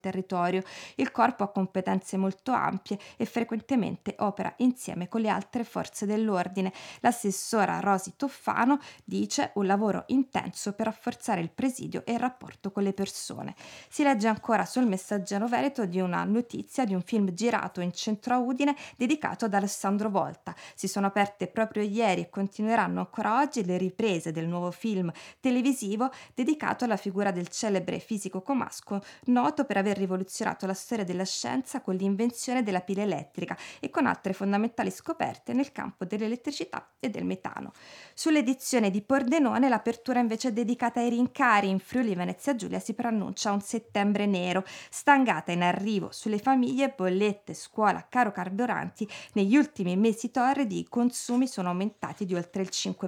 territorio. Il corpo ha competenze molto ampie e frequentemente opera insieme con le altre forze dell'ordine. L'assessora Rosi Toffano dice un lavoro intenso per rafforzare il presidio e il rapporto con le persone. Si legge ancora sul Messaggero Veneto di una notizia di un film girato in centro a Udine dedicato ad Alessandro Volta. Si sono aperte proprio ieri e continueranno ancora oggi le riprese del nuovo film televisivo dedicato alla figura del celebre fisico comasco noto per aver rivoluzionato la storia della scienza con l'invenzione della pila elettrica e con altre fondamentali scoperte nel campo dell'elettricità e del metano. Sull'edizione di Pordenone l'apertura invece è dedicata ai rincari. In Friuli Venezia Giulia si preannuncia un settembre nero, stangata in arrivo sulle famiglie, bollette, scuola, caro carburanti. Negli ultimi mesi torridi i consumi sono aumentati di oltre il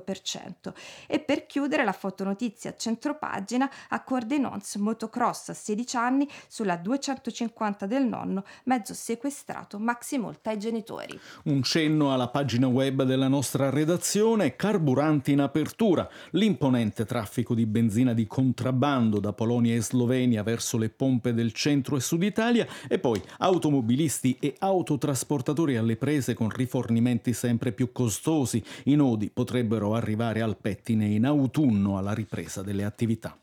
5%. E per chiudere la fotonotizia a centropagina a Cordenons motocross a 16 anni sulla 250 del nonno, mezzo sequestrato, maxi multa ai genitori. Un cenno alla pagina web della nostra redazione, carburanti in apertura, l'imponente traffico di benzina di contrabbando da Polonia e Slovenia verso le pompe del centro e sud Italia e poi automobilisti e autotrasportatori alle prese con rifornimenti sempre più costosi. I nodi potrebbero arrivare al pettine in autunno alla ripresa delle attività.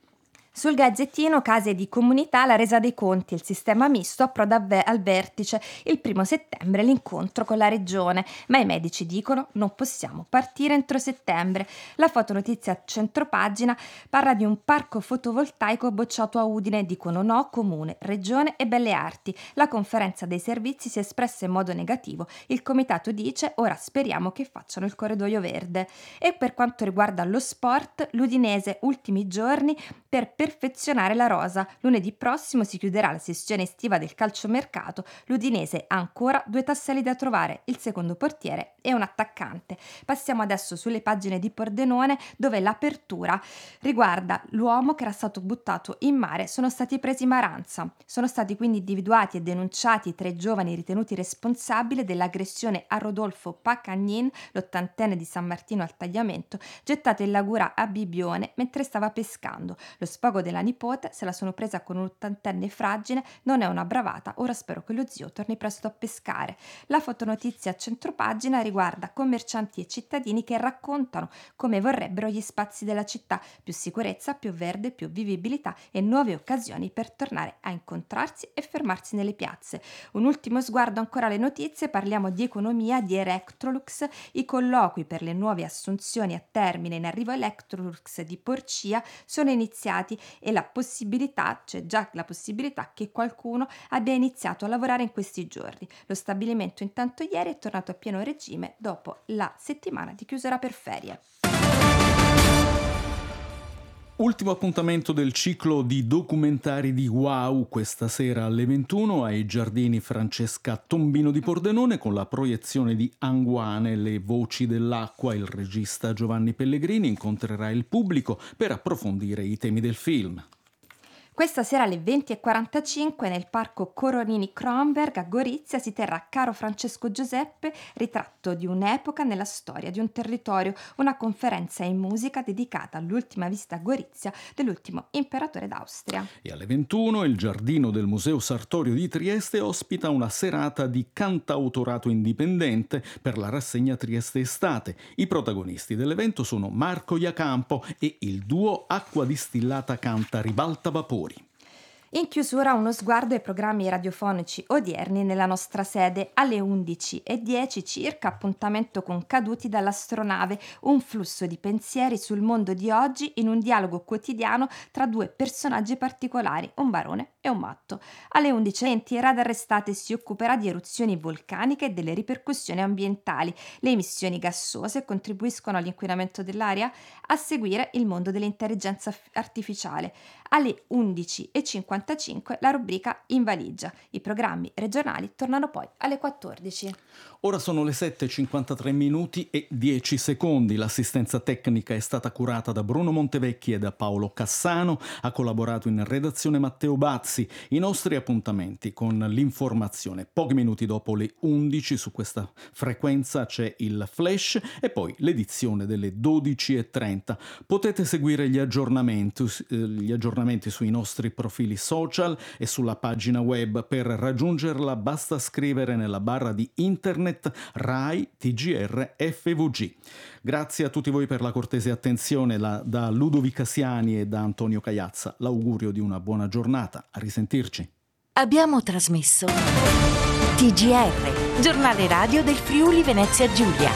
Sul Gazzettino Case di Comunità la resa dei conti e il sistema misto approda al vertice. Il 1° settembre l'incontro con la regione, ma i medici dicono non possiamo partire entro settembre. La fotonotizia a centropagina parla di un parco fotovoltaico bocciato a Udine, dicono no comune, regione e belle arti. La conferenza dei servizi si è espressa in modo negativo. Il comitato dice ora speriamo che facciano il corridoio verde. E per quanto riguarda lo sport, l'Udinese ultimi giorni per perfezionare la rosa. Lunedì prossimo si chiuderà la sessione estiva del calciomercato. L'Udinese ha ancora 2 tasselli da trovare, il secondo portiere e un attaccante. Passiamo adesso sulle pagine di Pordenone, dove l'apertura riguarda l'uomo che era stato buttato in mare. Sono stati presi in Maranza. Sono stati quindi individuati e denunciati i 3 giovani ritenuti responsabili dell'aggressione a Rodolfo Pacagnin, l'80enne di San Martino al Tagliamento, gettato in laguna a Bibione mentre stava pescando. Lo sfogo della nipote se la sono presa con un 80enne fragile, non è una bravata, ora spero che lo zio torni presto a pescare. La fotonotizia a centropagina riguarda commercianti e cittadini che raccontano come vorrebbero gli spazi della città, più sicurezza, più verde, più vivibilità e nuove occasioni per tornare a incontrarsi e fermarsi nelle piazze. Un ultimo sguardo ancora alle notizie, parliamo di economia, di Electrolux, i colloqui per le nuove assunzioni a termine in arrivo a Electrolux di Porcia sono iniziati e c'è già la possibilità che qualcuno abbia iniziato a lavorare in questi giorni. Lo stabilimento intanto ieri è tornato a pieno regime dopo la settimana di chiusura per ferie. Ultimo appuntamento del ciclo di documentari di Wow questa sera alle 21 ai Giardini Francesca Tombino di Pordenone con la proiezione di Anguane, le voci dell'acqua. Il regista Giovanni Pellegrini incontrerà il pubblico per approfondire i temi del film. Questa sera alle 20:45 nel parco Coronini Kronberg a Gorizia si terrà Caro Francesco Giuseppe, ritratto di un'epoca nella storia di un territorio, una conferenza in musica dedicata all'ultima visita a Gorizia dell'ultimo imperatore d'Austria. E alle 21 il giardino del Museo Sartorio di Trieste ospita una serata di cantautorato indipendente per la rassegna Trieste Estate. I protagonisti dell'evento sono Marco Iacampo e il duo Acqua Distillata canta Ribalta Vapori. In chiusura uno sguardo ai programmi radiofonici odierni nella nostra sede. Alle 11:10 circa appuntamento con Caduti dall'astronave, un flusso di pensieri sul mondo di oggi in un dialogo quotidiano tra 2 personaggi particolari, un barone e un matto. Alle 11:20 Radar Estate si occuperà di eruzioni vulcaniche e delle ripercussioni ambientali. Le emissioni gassose contribuiscono all'inquinamento dell'aria? A seguire il mondo dell'intelligenza artificiale. Alle 11:55 la rubrica In valigia. I programmi regionali tornano poi alle 14. Ora sono le 7:53 minuti e 10 secondi. L'assistenza tecnica è stata curata da Bruno Montevecchi e da Paolo Cassano. Ha collaborato in redazione Matteo Bazzi. I nostri appuntamenti con l'informazione. Pochi minuti dopo le 11 su questa frequenza c'è il flash e poi l'edizione delle 12:30. Potete seguire gli aggiornamenti aggiornamenti sui nostri profili social e sulla pagina web. Per raggiungerla basta scrivere nella barra di internet Rai TGR FVG. Grazie a tutti voi per la cortese attenzione. Da Ludovica Siani e da Antonio Cagliazza l'augurio di una buona giornata. A risentirci. Abbiamo trasmesso TGR, giornale radio del Friuli Venezia Giulia.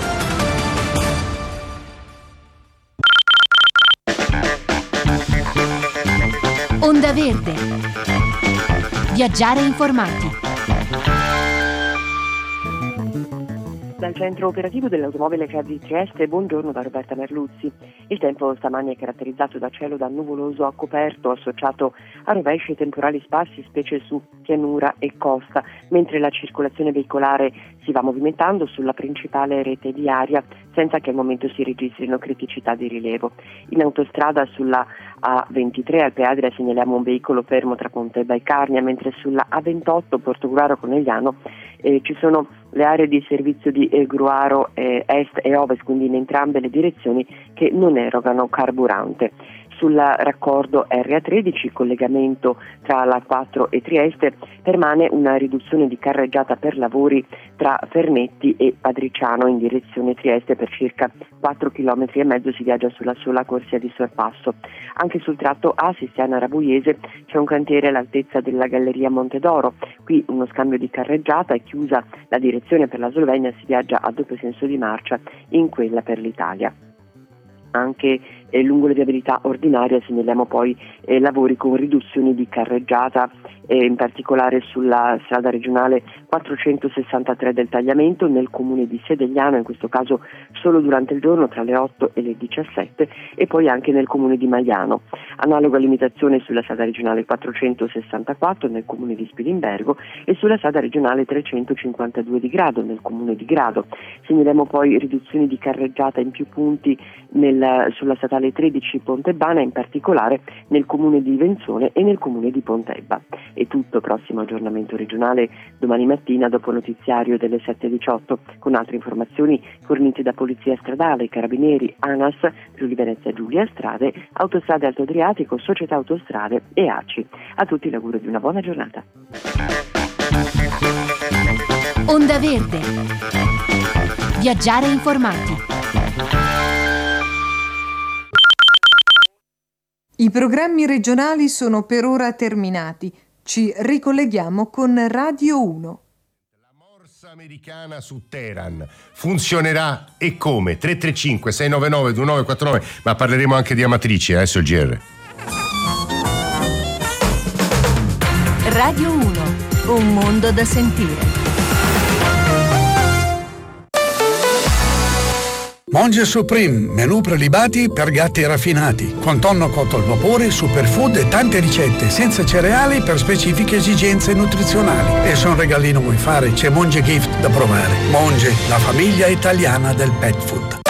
Onda Verde. Viaggiare informati. Dal centro operativo dell'automobile CAD di Trieste, buongiorno da Roberta Merluzzi. Il tempo stamani è caratterizzato da cielo da nuvoloso a coperto, associato a rovesci e temporali sparsi, specie su pianura e costa, mentre la circolazione veicolare si va movimentando sulla principale rete viaria, senza che al momento si registrino criticità di rilievo. In autostrada sulla A23 Alpe Adria segnaliamo un veicolo fermo tra Pontebba e Carnia, mentre sulla A28 Portogruaro Conegliano ci sono le aree di servizio di Gruaro Est e Ovest, quindi in entrambe le direzioni, che non erogano carburante. Sul raccordo RA13, collegamento tra la 4 e Trieste, permane una riduzione di carreggiata per lavori tra Fernetti e Padriciano in direzione Trieste per circa 4,5 km si viaggia sulla sola corsia di sorpasso. Anche sul tratto A Sistiana-Rabuiese c'è un cantiere all'altezza della Galleria Montedoro. Qui uno scambio di carreggiata, è chiusa la direzione per la Slovenia, si viaggia a doppio senso di marcia in quella per l'Italia. Anche lungo le viabilità ordinarie segnaliamo poi lavori con riduzioni di carreggiata, in particolare sulla strada regionale 463 del Tagliamento nel comune di Sedegliano, in questo caso solo durante il giorno tra le 8 e le 17, e poi anche nel comune di Maiano. Analoga limitazione sulla strada regionale 464 nel comune di Spilimbergo e sulla strada regionale 352 di Grado nel comune di Grado. Segnaliamo poi riduzioni di carreggiata in più punti sulla statale 13 Pontebana, in particolare nel comune di Venzone e nel comune di Pontebba. È tutto, prossimo aggiornamento regionale domani mattina dopo notiziario delle 7:18 con altre informazioni fornite da Polizia Stradale, Carabinieri, ANAS, Friuli Venezia Giulia, Strade, Autostrade Alto Adriatico, Società Autostrade e ACI. A tutti l'augurio di una buona giornata. Onda Verde. Viaggiare informati. I programmi regionali sono per ora terminati. Ci ricolleghiamo con Radio 1. La morsa americana su Teheran funzionerà e come? 335 699 2949, ma parleremo anche di Amatrici, adesso il GR. Radio 1, un mondo da sentire. Monge Supreme, menù prelibati per gatti raffinati, con tonno cotto al vapore, superfood e tante ricette senza cereali per specifiche esigenze nutrizionali. E se un regalino vuoi fare, c'è Monge Gift da provare. Monge, la famiglia italiana del pet food.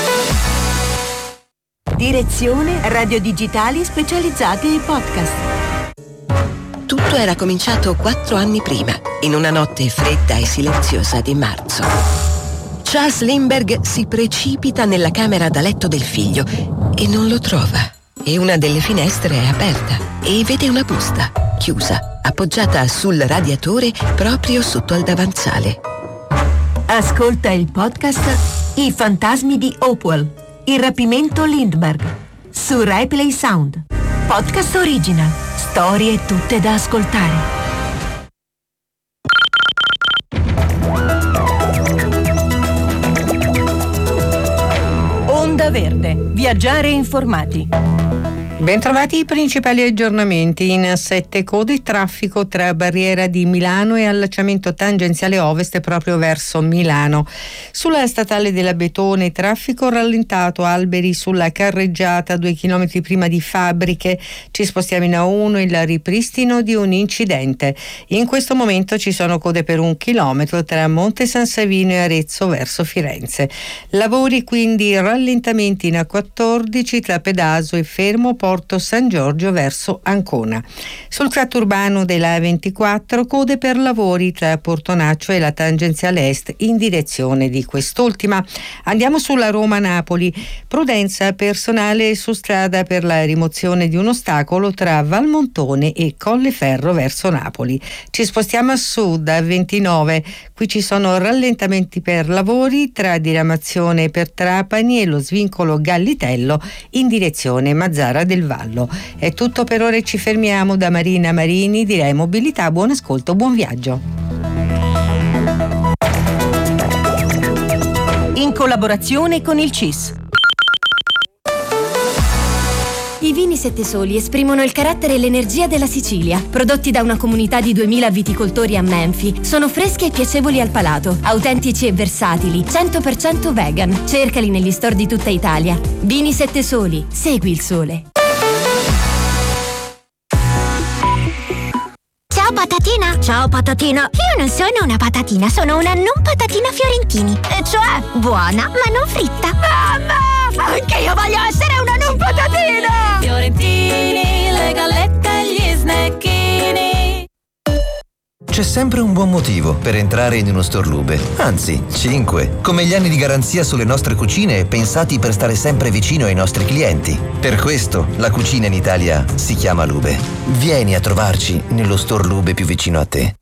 Direzione Radio Digitali specializzati in podcast. Tutto era cominciato 4 anni prima, in una notte fredda e silenziosa di marzo. Charles Lindbergh si precipita nella camera da letto del figlio e non lo trova. E una delle finestre è aperta e vede una busta, chiusa, appoggiata sul radiatore proprio sotto al davanzale. Ascolta il podcast I fantasmi di Hopewell, il rapimento Lindbergh, su Rai Play Sound. Podcast original, storie tutte da ascoltare. Onda Verde, viaggiare informati. Bentrovati i principali aggiornamenti. In 7 code traffico tra barriera di Milano e allacciamento tangenziale ovest proprio verso Milano. Sulla statale dell'Abetone traffico rallentato, alberi sulla carreggiata 2 km prima di Fabbriche. Ci spostiamo in A1, il ripristino di un incidente. In questo momento ci sono code per 1 chilometro tra Monte San Savino e Arezzo verso Firenze. Lavori quindi rallentamenti in A14 tra Pedaso e Fermo, poi Porto San Giorgio verso Ancona. Sul tratto urbano della A24 code per lavori tra Portonaccio e la tangenziale est in direzione di quest'ultima. Andiamo sulla Roma-Napoli. Prudenza personale su strada per la rimozione di un ostacolo tra Valmontone e Colleferro verso Napoli. Ci spostiamo a sud a 29. Qui ci sono rallentamenti per lavori tra diramazione per Trapani e lo svincolo Gallitello in direzione Mazzara del Vallo. È tutto per ora e ci fermiamo. Da Marina Marini direi Mobilità, buon ascolto, buon viaggio. In collaborazione con il CIS. I vini Sette Soli esprimono il carattere e l'energia della Sicilia. Prodotti da una comunità di 2000 viticoltori a Menfi, sono freschi e piacevoli al palato, autentici e versatili, 100% vegan. Cercali negli store di tutta Italia. Vini Sette Soli, segui il sole. Ciao patatina! Ciao patatina! Io non sono una patatina, sono una non patatina Fiorentini. E cioè, buona, ma non fritta. Mamma! Anche io voglio essere una non patatina! Fiorentini, le gallette e gli snecchini. C'è sempre un buon motivo per entrare in uno store Lube, anzi 5, come gli anni di garanzia sulle nostre cucine pensati per stare sempre vicino ai nostri clienti. Per questo la cucina in Italia si chiama Lube. Vieni a trovarci nello store Lube più vicino a te.